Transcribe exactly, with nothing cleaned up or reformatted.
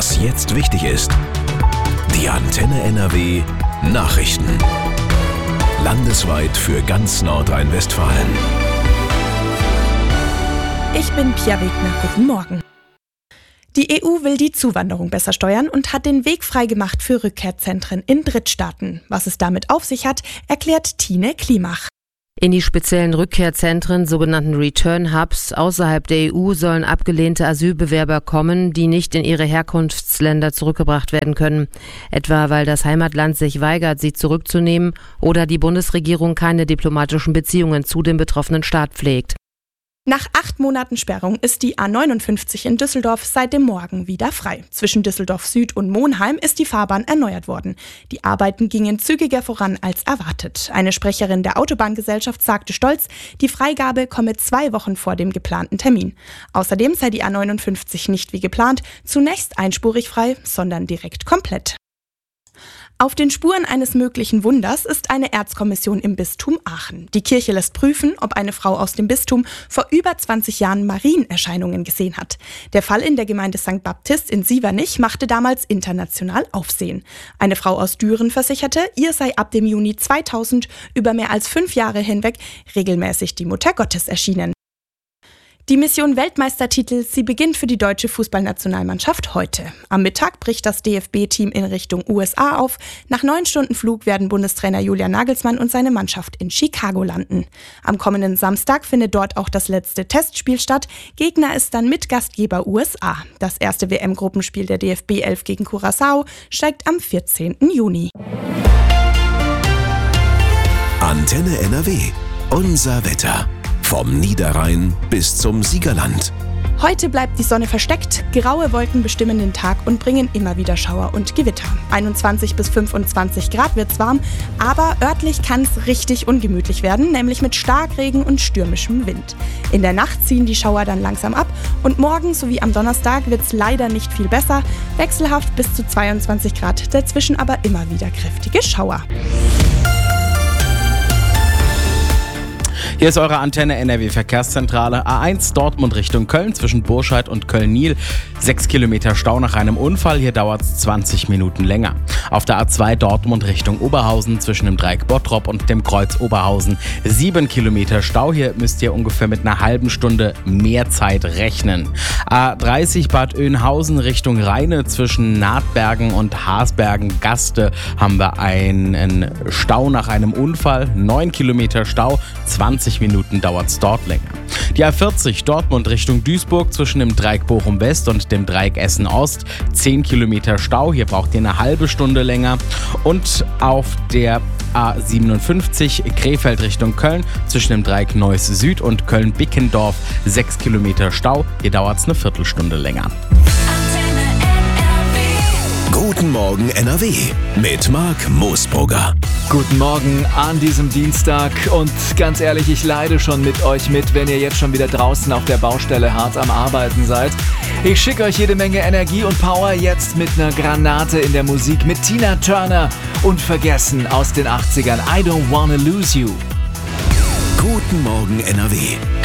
Was jetzt wichtig ist. Die Antenne N R W Nachrichten. Landesweit für ganz Nordrhein-Westfalen. Ich bin Pia Wegner. Guten Morgen. Die E U will die Zuwanderung besser steuern und hat den Weg freigemacht für Rückkehrzentren in Drittstaaten. Was es damit auf sich hat, erklärt Tine Klimach. In die speziellen Rückkehrzentren, sogenannten Return Hubs, außerhalb der E U sollen abgelehnte Asylbewerber kommen, die nicht in ihre Herkunftsländer zurückgebracht werden können. Etwa weil das Heimatland sich weigert, sie zurückzunehmen oder die Bundesregierung keine diplomatischen Beziehungen zu dem betroffenen Staat pflegt. Nach acht Monaten Sperrung ist die A neunundfünfzig in Düsseldorf seit dem Morgen wieder frei. Zwischen Düsseldorf Süd und Monheim ist die Fahrbahn erneuert worden. Die Arbeiten gingen zügiger voran als erwartet. Eine Sprecherin der Autobahngesellschaft sagte stolz, die Freigabe komme zwei Wochen vor dem geplanten Termin. Außerdem sei die A neunundfünfzig nicht wie geplant zunächst einspurig frei, sondern direkt komplett. Auf den Spuren eines möglichen Wunders ist eine Erzkommission im Bistum Aachen. Die Kirche lässt prüfen, ob eine Frau aus dem Bistum vor über zwanzig Jahren Marienerscheinungen gesehen hat. Der Fall in der Gemeinde Sankt Baptist in Sievernich machte damals international Aufsehen. Eine Frau aus Düren versicherte, ihr sei ab dem Juni zweitausend über mehr als fünf Jahre hinweg regelmäßig die Mutter Gottes erschienen. Die Mission Weltmeistertitel, sie beginnt für die deutsche Fußballnationalmannschaft heute. Am Mittag bricht das D F B-Team in Richtung U S A auf. Nach neun Stunden Flug werden Bundestrainer Julian Nagelsmann und seine Mannschaft in Chicago landen. Am kommenden Samstag findet dort auch das letzte Testspiel statt. Gegner ist dann Mitgastgeber U S A. Das erste W M-Gruppenspiel der D F B elf gegen Curaçao steigt am vierzehnten Juni. Antenne N R W. Unser Wetter. Vom Niederrhein bis zum Siegerland. Heute bleibt die Sonne versteckt, graue Wolken bestimmen den Tag und bringen immer wieder Schauer und Gewitter. einundzwanzig bis fünfundzwanzig Grad wird's warm, aber örtlich kann es richtig ungemütlich werden, nämlich mit Starkregen und stürmischem Wind. In der Nacht ziehen die Schauer dann langsam ab und morgen sowie am Donnerstag wird's leider nicht viel besser, wechselhaft bis zu zweiundzwanzig Grad, dazwischen aber immer wieder kräftige Schauer. Hier ist eure Antenne N R W Verkehrszentrale. A eins Dortmund Richtung Köln zwischen Burscheid und Köln-Nil. Sechs Kilometer Stau nach einem Unfall. Hier dauert es zwanzig Minuten länger. Auf der A zwei Dortmund Richtung Oberhausen zwischen dem Dreieck Bottrop und dem Kreuz Oberhausen. Sieben Kilometer Stau. Hier müsst ihr ungefähr mit einer halben Stunde mehr Zeit rechnen. A dreißig Bad Oeynhausen Richtung Rheine zwischen Nahtbergen und Haasbergen-Gaste haben wir einen Stau nach einem Unfall. Neun Kilometer Stau. zwanzig Minuten dauert es dort länger. Die A vierzig Dortmund Richtung Duisburg zwischen dem Dreieck Bochum West und dem Dreieck Essen Ost. zehn Kilometer Stau, hier braucht ihr eine halbe Stunde länger. Und auf der A siebenundfünfzig Krefeld Richtung Köln zwischen dem Dreieck Neuss Süd und Köln-Bickendorf. sechs Kilometer Stau, hier dauert es eine Viertelstunde länger. Guten Morgen N R W mit Marc Moosbrugger. Guten Morgen an diesem Dienstag und ganz ehrlich, ich leide schon mit euch mit, wenn ihr jetzt schon wieder draußen auf der Baustelle hart am Arbeiten seid. Ich schicke euch jede Menge Energie und Power jetzt mit einer Granate in der Musik mit Tina Turner und vergessen aus den achtzigern I Don't Wanna Lose You. Guten Morgen N R W